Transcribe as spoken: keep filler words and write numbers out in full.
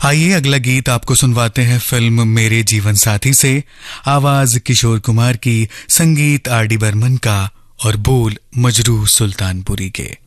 आइए अगला गीत आपको सुनवाते हैं फिल्म मेरे जीवन साथी से। आवाज किशोर कुमार की, संगीत आर डी बर्मन का और बोल मजरूह सुल्तानपुरी के।